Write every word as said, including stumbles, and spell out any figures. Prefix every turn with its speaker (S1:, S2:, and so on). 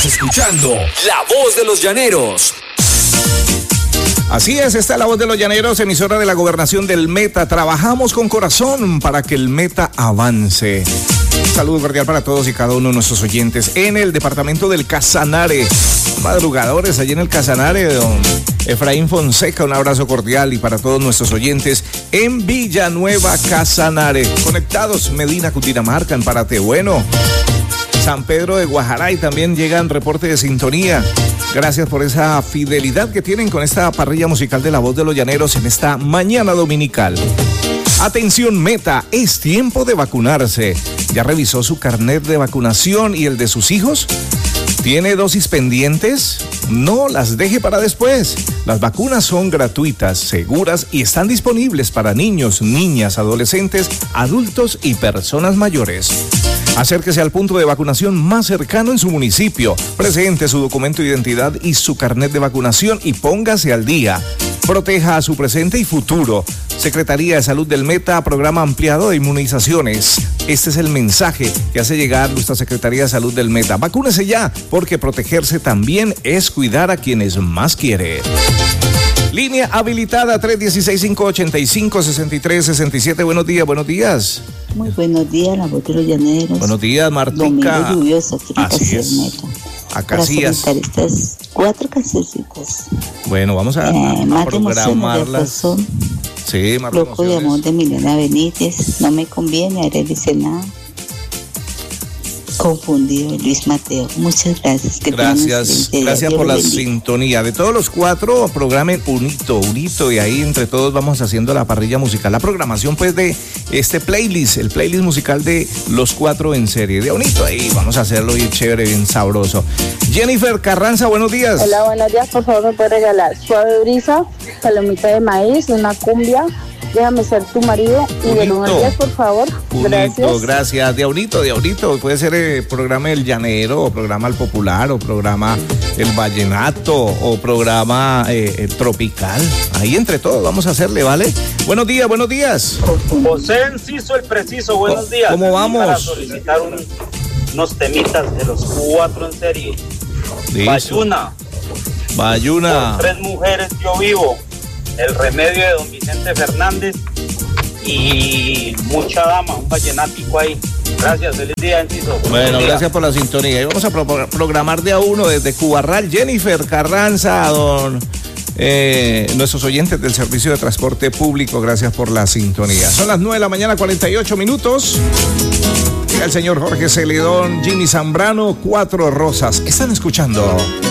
S1: Estás escuchando La Voz de los Llaneros.
S2: Así es, está La Voz de los Llaneros, emisora de la Gobernación del Meta. Trabajamos con corazón para que el Meta avance. Un saludo cordial para todos y cada uno de nuestros oyentes en el departamento del Casanare. Madrugadores allí en el Casanare, don Efraín Fonseca, un abrazo cordial, y para todos nuestros oyentes en Villanueva, Casanare. Conectados, Medina, Cundinamarca, en Paratebueno, San Pedro de Guajaray, también llegan reporte de sintonía. Gracias por esa fidelidad que tienen con esta parrilla musical de La Voz de los Llaneros en esta mañana dominical. Atención Meta, es tiempo de vacunarse. ¿Ya revisó su carnet de vacunación y el de sus hijos? ¿Tiene dosis pendientes? No las deje para después. Las vacunas son gratuitas, seguras y están disponibles para niños, niñas, adolescentes, adultos y personas mayores. Acérquese al punto de vacunación más cercano en su municipio. Presente su documento de identidad y su carnet de vacunación y póngase al día. Proteja a su presente y futuro. Secretaría de Salud del Meta, programa ampliado de inmunizaciones. Este es el mensaje que hace llegar nuestra Secretaría de Salud del Meta. Vacúnese ya, porque protegerse también es cuidar a quienes más quiere. Línea habilitada tres uno seis, cinco ocho cinco, seis tres seis siete. Buenos días, buenos días.
S3: Muy buenos días, La Voz de los Llaneros.
S2: Buenos días, Martica.
S3: Domingo lluvioso aquí en
S2: Así es.
S3: Meta.
S2: Acá sí es.
S3: Para estas cuatro cancioncitas.
S2: Bueno, vamos a,
S3: eh,
S2: a programarlas. Sí, más
S3: Loco de amor de Milena Benítez. No me conviene, haré dice nada. Confundido, Luis Mateo. Muchas gracias. Que
S2: gracias, gracias por la bendiga. Sintonía. De todos los cuatro, programen un hito, un hito, y ahí entre todos vamos haciendo la parrilla musical. La programación, pues, de este playlist, el playlist musical de los cuatro en serie. De un hito ahí, vamos a hacerlo bien chévere, bien sabroso. Jennifer Carranza, buenos días.
S4: Hola, buenos días. Por favor, me puede regalar Suave Brisa, Palomita de Maíz, una cumbia. Déjame ser tu marido y de uno al diez, por favor.
S2: Unito,
S4: gracias.
S2: Gracias. Diablito, Diablito. Puede ser el programa El Llanero, o programa El Popular, o programa El Vallenato, o programa eh, el Tropical. Ahí entre todos vamos a hacerle, ¿vale? Buenos días, buenos días.
S5: José Enciso, el preciso, buenos días.
S2: ¿Cómo vamos?
S5: Para solicitar un, unos temitas de los cuatro en serie.
S2: Listo.
S5: Bayuna.
S2: Bayuna.
S5: Por tres mujeres yo vivo. El remedio de don Vicente Fernández y mucha dama, un vallenático ahí. Gracias, feliz día, Enciso.
S2: Bueno, gracias por la sintonía. Y vamos a pro- programar de a uno desde Cubarral. Jennifer Carranza, don eh, nuestros oyentes del Servicio de Transporte Público, gracias por la sintonía. Son las nueve de la mañana, cuarenta y ocho minutos. Llega el señor Jorge Celedón, Jimmy Zambrano, Cuatro Rosas. Están escuchando